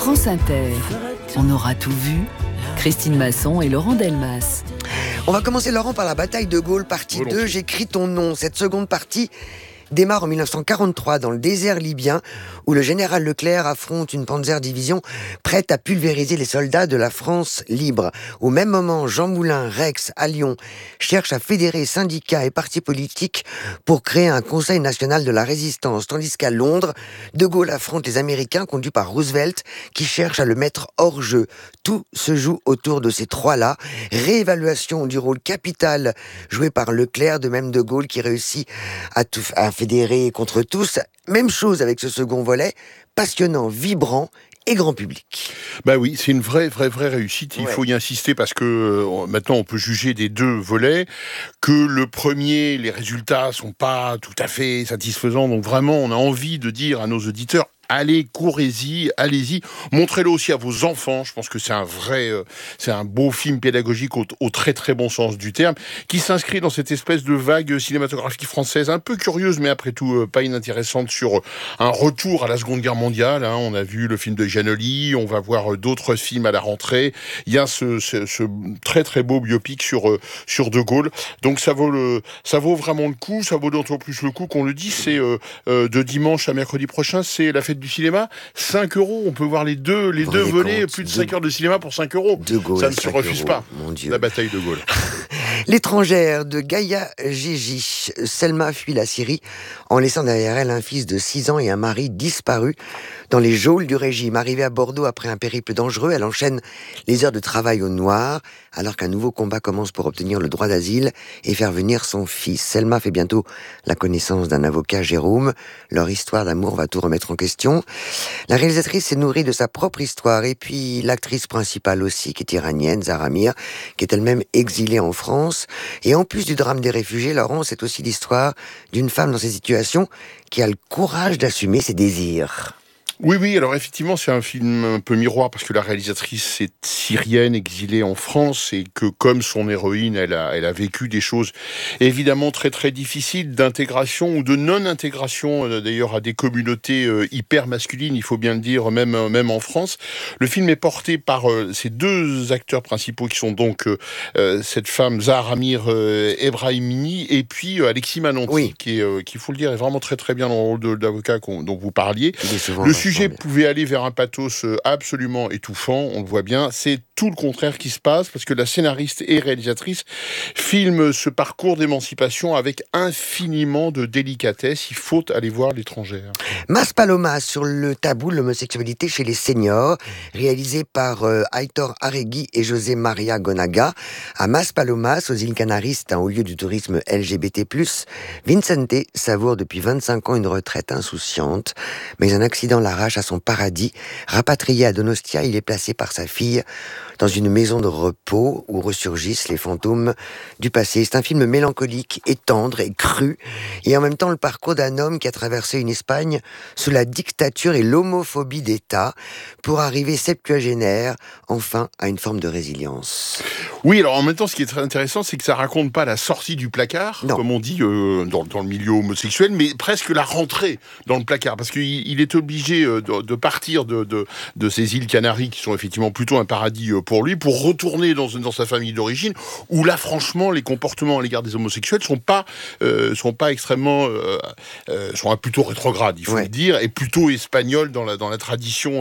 France Inter. On aura tout vu. Christine Masson et Laurent Delmas. On va commencer, Laurent, par la bataille de Gaulle, partie 2. J'écris ton nom. Cette seconde partie démarre en 1943 dans le désert libyen où le général Leclerc affronte une Panzer-Division prête à pulvériser les soldats de la France libre. Au même moment, Jean Moulin, Rex, à Lyon, cherchent à fédérer syndicats et partis politiques pour créer un Conseil national de la résistance, tandis qu'à Londres, De Gaulle affronte les Américains conduits par Roosevelt qui cherchent à le mettre hors jeu. Tout se joue autour de ces trois-là. Réévaluation du rôle capital joué par Leclerc, de même De Gaulle qui réussit à fédérer contre tous. Même chose avec ce second volet, passionnant, vibrant et grand public. Bah oui, c'est une vraie réussite. Il faut y insister parce que maintenant on peut juger des deux volets. Que le premier, les résultats sont pas tout à fait satisfaisants. Donc vraiment, on a envie de dire à nos auditeurs, allez, courez-y, allez-y. Montrez-le aussi à vos enfants. Je pense que c'est c'est un beau film pédagogique au très très bon sens du terme, qui s'inscrit dans cette espèce de vague cinématographique française, un peu curieuse, mais après tout pas inintéressante, sur un retour à la Seconde Guerre mondiale. On a vu le film de Janoli, on va voir d'autres films à la rentrée. Il y a ce très très beau biopic sur De Gaulle. Donc ça vaut vraiment le coup. Ça vaut d'autant plus le coup qu'on le dit. C'est de dimanche à mercredi prochain. C'est la fête du cinéma, 5 €. On peut voir les deux volets, plus de 5 heures de cinéma pour 5 €. De Gaulle, ça ne se refuse pas, mon Dieu. La bataille de Gaulle. L'étrangère de Gaïa Gigi. Selma fuit la Syrie en laissant derrière elle un fils de 6 ans et un mari disparu dans les geôles du régime. Arrivée à Bordeaux après un périple dangereux, elle enchaîne les heures de travail au noir alors qu'un nouveau combat commence pour obtenir le droit d'asile et faire venir son fils. Selma fait bientôt la connaissance d'un avocat, Jérôme. Leur histoire d'amour va tout remettre en question. La réalisatrice s'est nourrie de sa propre histoire et puis l'actrice principale aussi, qui est iranienne, Zahra Mir, qui est elle-même exilée en France. Et en plus du drame des réfugiés, Laurent, c'est aussi l'histoire d'une femme dans ces situations qui a le courage d'assumer ses désirs. Oui, alors effectivement, c'est un film un peu miroir parce que la réalisatrice est syrienne, exilée en France, et que comme son héroïne, elle a vécu des choses évidemment très très difficiles d'intégration ou de non-intégration d'ailleurs à des communautés hyper masculines, il faut bien le dire, même en France. Le film est porté par ces deux acteurs principaux qui sont donc cette femme Zahra Mir Ebrahimini et puis Alexis Manonti, qui, il faut le dire, est vraiment très très bien dans le rôle d'avocat dont vous parliez. Le sujet pouvait aller vers un pathos absolument étouffant, on le voit bien. C'est tout le contraire qui se passe, parce que la scénariste et réalisatrice filme ce parcours d'émancipation avec infiniment de délicatesse. Il faut aller voir L'étrangère. Maspalomas sur le tabou de l'homosexualité chez les seniors, réalisé par Aitor Arregui et José Maria Gonaga. À Maspalomas, aux îles Canaries, c'est un haut lieu du tourisme LGBT+. Vincente savoure depuis 25 ans une retraite insouciante, mais un accident l'arrache à son paradis. Rapatrié à Donostia, il est placé par sa fille dans une maison de repos où ressurgissent les fantômes du passé. C'est un film mélancolique et tendre et cru, et en même temps le parcours d'un homme qui a traversé une Espagne sous la dictature et l'homophobie d'État pour arriver septuagénaire, enfin, à une forme de résilience. Oui, alors en même temps, ce qui est très intéressant, c'est que ça raconte pas la sortie du placard, comme on dit dans le milieu homosexuel, mais presque la rentrée dans le placard, parce qu'il est obligé de partir de ces îles Canaries, qui sont effectivement plutôt un paradis pour lui, pour retourner dans sa famille d'origine, où là, franchement, les comportements à l'égard des homosexuels sont pas extrêmement, sont plutôt rétrogrades, il faut le dire, et plutôt espagnols dans la tradition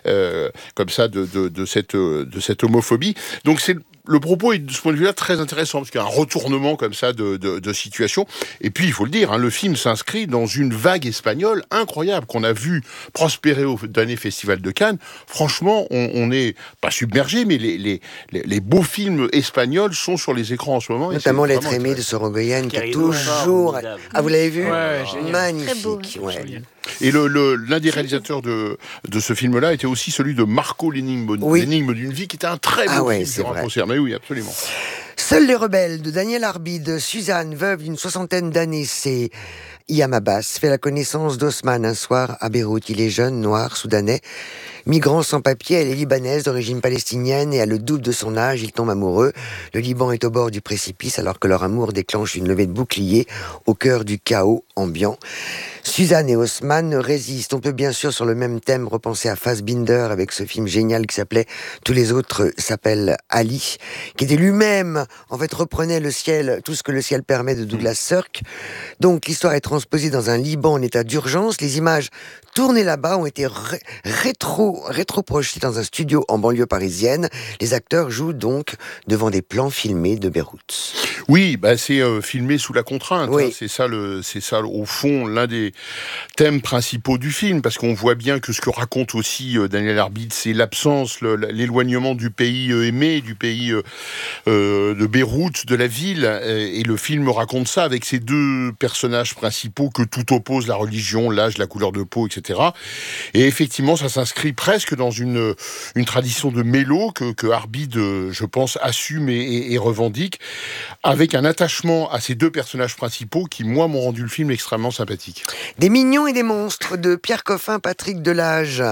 comme ça de cette homophobie. Donc le propos est de ce point de vue-là très intéressant, parce qu'il y a un retournement comme ça de situation. Et puis, il faut le dire, le film s'inscrit dans une vague espagnole incroyable qu'on a vu prospérer au dernier Festival de Cannes. Franchement, on n'est pas submergé, mais les beaux films espagnols sont sur les écrans en ce moment. Notamment L'être aimé de Sorogoyen, qui a toujours... Ah, vous l'avez vu ? Magnifique. Et l'un des réalisateurs de ce film-là était aussi celui de Marco, l'énigme d'une vie, qui était un très beau film sur un concert. Mais oui, absolument. Seuls les rebelles de Daniel Arbide, Suzanne, veuve d'une 60aine d'années, c'est Iyam Abbas fait la connaissance d'Osman un soir à Beyrouth. Il est jeune, noir, soudanais, migrant sans papier. Elle est libanaise d'origine palestinienne et à le double de son âge, il tombe amoureux. Le Liban est au bord du précipice alors que leur amour déclenche une levée de bouclier au cœur du chaos ambiant. Suzanne et Osman résistent. On peut bien sûr sur le même thème repenser à Fassbinder avec ce film génial qui s'appelait Tous les autres s'appellent Ali, qui était lui-même, en fait, reprenait le ciel, tout ce que le ciel permet de Douglas Sirk. Donc l'histoire est transposée dans un Liban en état d'urgence. Les images tournées là-bas ont été rétro-projetées dans un studio en banlieue parisienne. Les acteurs jouent donc devant des plans filmés de Beyrouth. Oui, c'est filmé sous la contrainte. Oui. C'est ça au fond l'un des thèmes principaux du film, parce qu'on voit bien que ce que raconte aussi Daniel Arbitz, c'est l'absence, l'éloignement du pays aimé, du pays de Beyrouth, de la ville, et le film raconte ça avec ces deux personnages principaux que tout oppose, la religion, l'âge, la couleur de peau, etc. Et effectivement, ça s'inscrit presque dans une tradition de mélo que Arbitz, je pense, assume et revendique, avec un attachement à ces deux personnages principaux qui, moi, m'ont rendu le film extrêmement sympathique. Des mignons et des monstres de Pierre Coffin, Patrick Delage.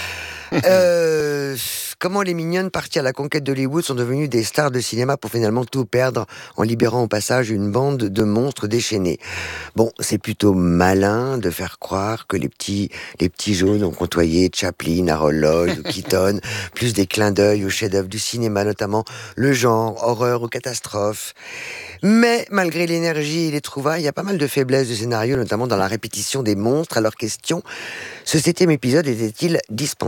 Comment les mignonnes parties à la conquête d'Hollywood sont devenues des stars de cinéma pour finalement tout perdre en libérant au passage une bande de monstres déchaînés. Bon, c'est plutôt malin de faire croire que les petits jaunes ont côtoyé Chaplin, Harold Lloyd ou Keaton, plus des clins d'œil aux chefs-d'œuvre du cinéma, notamment le genre, horreur ou catastrophe. Mais malgré l'énergie et les trouvailles, il y a pas mal de faiblesses de scénario, notamment dans la répétition des monstres à leur question. Ce 7e épisode était-il dispensable ?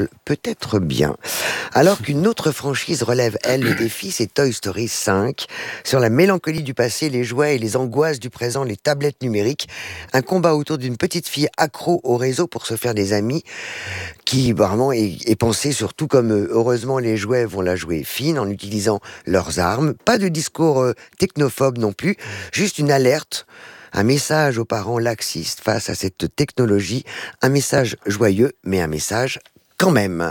Peut-être bien. Alors qu'une autre franchise relève, elle, le défi, c'est Toy Story 5. Sur la mélancolie du passé, les jouets et les angoisses du présent, les tablettes numériques. Un combat autour d'une petite fille accro au réseau pour se faire des amis, qui vraiment est pensé surtout comme heureusement les jouets vont la jouer fine en utilisant leurs armes. Pas de discours technophobe non plus, juste une alerte. Un message aux parents laxistes face à cette technologie, un message joyeux, mais un message quand même.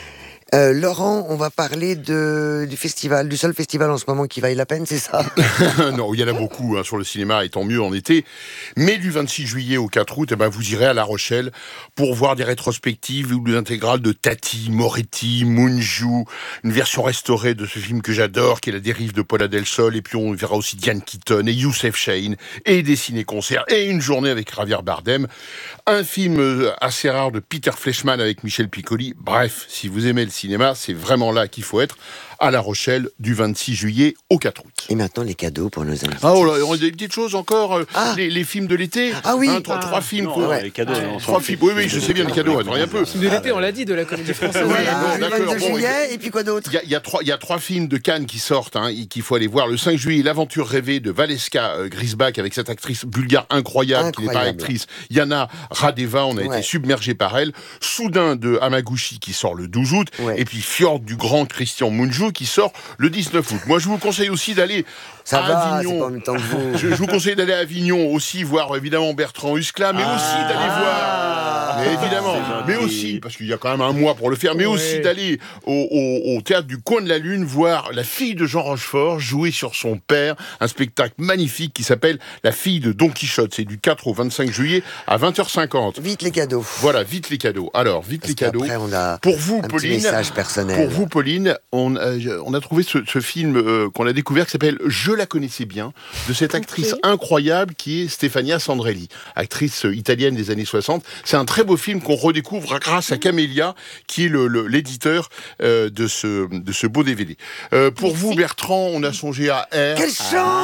Laurent, on va parler du festival, du seul festival en ce moment qui vaille la peine, c'est ça ? Non, il y en a beaucoup sur le cinéma, et tant mieux en été. Mais du 26 juillet au 4 août, vous irez à La Rochelle pour voir des rétrospectives ou des intégrales de Tati, Moretti, Mungiu, une version restaurée de ce film que j'adore, qui est La dérive de Paula Del Sol. Et puis on verra aussi Diane Keaton et Youssef Chahine, et des ciné-concerts, et une journée avec Javier Bardem. Un film assez rare de Peter Fleischmann avec Michel Piccoli. Bref, si vous aimez le cinéma, c'est vraiment là qu'il faut être, à La Rochelle, du 26 juillet au 4 août. Et maintenant, les cadeaux pour nos invités. Ah, oh là, on a des petites choses encore, les films de l'été. Ah oui. Trois films. Les cadeaux. Trois films. Oui, je sais bien, les cadeaux. Attends, un peu. Les films de l'été, on l'a dit, de la Comédie Française. Le 22 juillet, et puis quoi d'autre ? Il y a trois films de Cannes qui sortent, et qu'il faut aller voir. Le 5 juillet, L'aventure rêvée de Valeska Grisbach, avec cette actrice bulgare incroyable. Qui n'est pas actrice. Yana Radeva, on a été submergé par elle. Soudain de Hamaguchi qui sort le 12 août. Et puis Fjord du grand Christian Mungiu qui sort le 19 août. Moi, je vous conseille aussi d'aller à Avignon. C'est pas en même temps que vous. Je vous conseille d'aller à Avignon aussi, voir évidemment Bertrand Huskla, mais aussi d'aller voir. Mais évidemment, mais aussi, parce qu'il y a quand même un mois pour le faire, mais aussi d'aller au théâtre du Coin de la Lune voir la fille de Jean Rochefort jouer sur son père, un spectacle magnifique qui s'appelle La fille de Don Quichotte. C'est du 4 au 25 juillet à 20h50. Vite les cadeaux. Voilà, vite les cadeaux. Alors, vite les cadeaux. On a pour vous, un Pauline, petit message personnel. Pour vous, Pauline, on a trouvé ce film qu'on a découvert qui s'appelle Je la connaissais bien, de cette actrice incroyable qui est Stefania Sandrelli, actrice italienne des années 60. C'est un très beau film qu'on redécouvre grâce à Camélia, qui est l'éditeur de ce beau DVD. Pour vous, Bertrand, on a songé à R. Quelle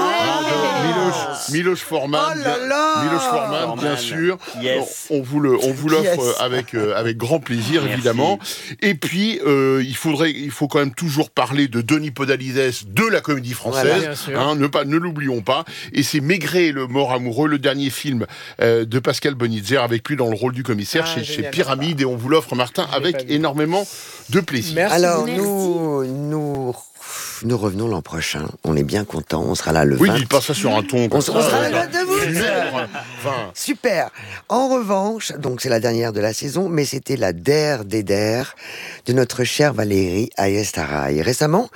chance Milos Forman. Oh là là Milos Forman, bien sûr. Yes. On vous l'offre avec grand plaisir, évidemment. Et puis, il faut quand même toujours parler de Denis Podalides, de la Comédie Française. Voilà, ne l'oublions pas. Et c'est Maigret, le mort amoureux, le dernier film de Pascal Bonitzer, avec lui dans le rôle du commissaire chez Pyramide. Et on vous l'offre, Martin, avec énormément de plaisir. Merci. Alors, nous revenons l'an prochain. On est bien contents. On sera là le 20. Oui, il passe ça sur un ton. On sera là de vous. Super. En revanche, donc c'est la dernière de la saison, mais c'était la der des der de notre chère Valérie Ayestaraï. Récemment,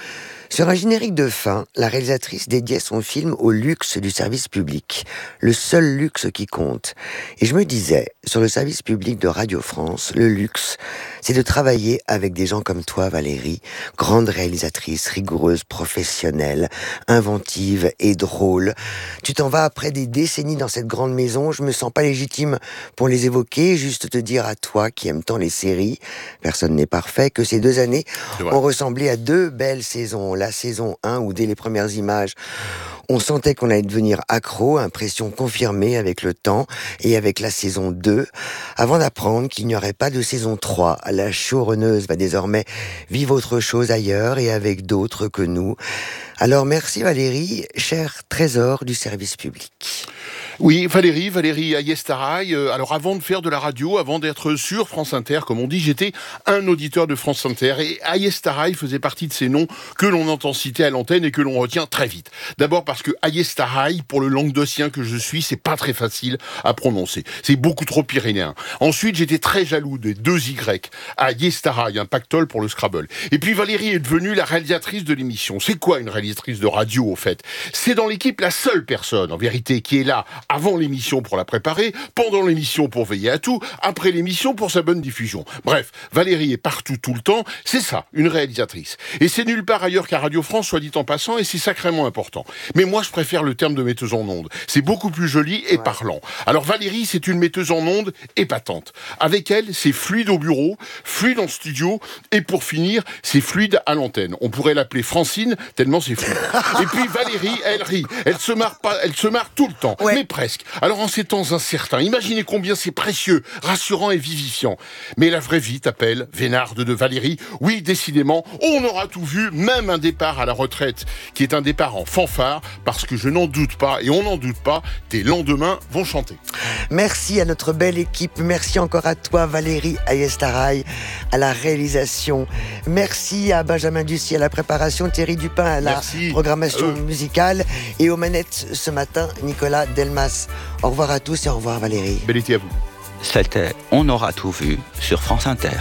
Sur un générique de fin, la réalisatrice dédiait son film au luxe du service public, le seul luxe qui compte. Et je me disais, sur le service public de Radio France, le luxe, c'est de travailler avec des gens comme toi, Valérie, grande réalisatrice, rigoureuse, professionnelle, inventive et drôle. Tu t'en vas après des décennies dans cette grande maison, je me sens pas légitime pour les évoquer, juste te dire à toi qui aimes tant les séries, personne n'est parfait, que ces 2 années ont ressemblé à 2 belles saisons. La saison 1 où dès les premières images, on sentait qu'on allait devenir accro, impression confirmée avec le temps, et avec la saison 2, avant d'apprendre qu'il n'y aurait pas de saison 3. La showrunneuse va désormais vivre autre chose ailleurs et avec d'autres que nous. Alors merci Valérie, cher trésor du service public. Oui, Valérie Ayestaraï. Alors avant de faire de la radio, avant d'être sur France Inter, comme on dit, j'étais un auditeur de France Inter et Ayestaraï faisait partie de ces noms que l'on entend citer à l'antenne et que l'on retient très vite. D'abord parce que Ayestaraï, pour le languedocien que je suis, c'est pas très facile à prononcer. C'est beaucoup trop pyrénéen. Ensuite, j'étais très jaloux des 2 Y. Ayestaraï, un pactole pour le Scrabble. Et puis Valérie est devenue la réalisatrice de l'émission. C'est quoi une réalisatrice de radio, au fait? C'est dans l'équipe la seule personne, en vérité, qui est là avant l'émission pour la préparer, pendant l'émission pour veiller à tout, après l'émission pour sa bonne diffusion. Bref, Valérie est partout tout le temps, c'est ça, une réalisatrice. Et c'est nulle part ailleurs qu'à Radio France, soit dit en passant, et c'est sacrément important. Mais moi, je préfère le terme de metteuse en ondes. C'est beaucoup plus joli et parlant. Alors Valérie, c'est une metteuse en ondes épatante. Avec elle, c'est fluide au bureau, fluide en studio, et pour finir, c'est fluide à l'antenne. On pourrait l'appeler Francine, tellement c'est fluide. Et puis Valérie, elle rit. Elle se marre tout le temps. Mais presque. Alors en ces temps incertains, imaginez combien c'est précieux, rassurant et vivifiant. Mais la vraie vie t'appelle, Vénarde de Valérie. Oui, décidément, on aura tout vu, même un départ à la retraite, qui est un départ en fanfare, parce que je n'en doute pas, et on n'en doute pas, tes lendemains vont chanter. Merci à notre belle équipe, merci encore à toi Valérie Ayestaraï, à la réalisation. Merci à Benjamin Ducy à la préparation, Thierry Dupin à la programmation musicale, et aux manettes ce matin, Nicolas Delmas. Au revoir à tous et au revoir Valérie. Bel été à vous. C'était On aura tout vu sur France Inter.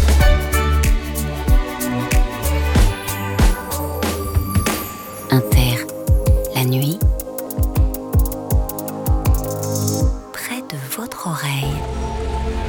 Inter, la nuit, près de votre oreille.